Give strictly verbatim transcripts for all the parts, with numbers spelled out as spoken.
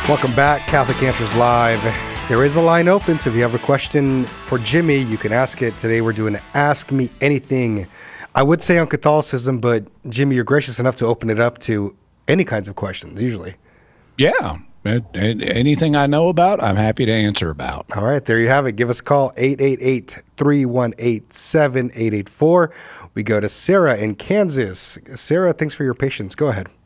Welcome back, Catholic Answers Live. There is a line open, so if you have a question for Jimmy, you can ask it. Today we're doing Ask Me Anything. I would say on Catholicism, but Jimmy, you're gracious enough to open it up to any kinds of questions, usually. Yeah. Anything I know about, I'm happy to answer about. All right, there you have it. Give us a call, eight eight eight, three one eight, seven eight eight four. We go to Sarah in Kansas. Sarah, thanks for your patience. Go ahead.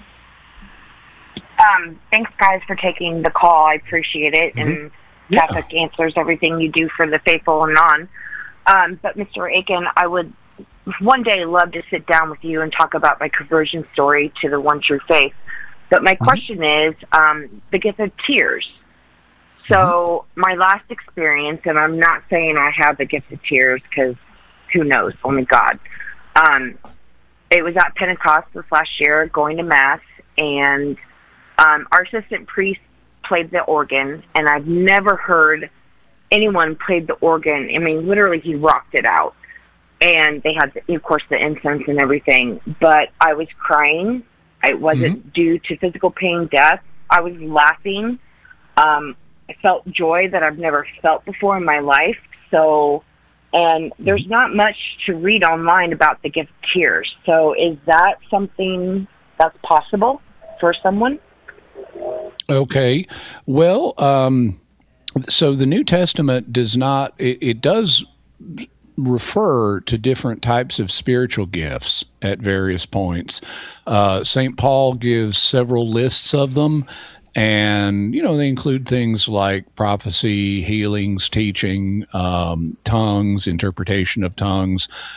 Um, thanks, guys, for taking the call. I appreciate it. Mm-hmm. And Yeah. Catholic Answers, everything you do for the faithful and non. Um, but, Mister Aiken, I would one day love to sit down with you and talk about my conversion story to the one true faith. But my mm-hmm. question is um, the gift of tears. So mm-hmm. my last experience, and I'm not saying I have the gift of tears because who knows, only God. Um, it was at Pentecost this last year, going to Mass, and Um, our assistant priest played the organ, and I've never heard anyone play the organ. I mean, literally, he rocked it out. And they had, the, of course, the incense and everything. But I was crying. It wasn't mm-hmm. due to physical pain, death. I was laughing. Um, I felt joy that I've never felt before in my life. So, and there's not much to read online about the gift of tears. So is that something that's possible for someone? Okay. Well, um, so the New Testament does not, it, it does refer to different types of spiritual gifts at various points. Uh, Saint Paul gives several lists of them, and, you know, they include things like prophecy, healings, teaching, um, tongues, interpretation of tongues,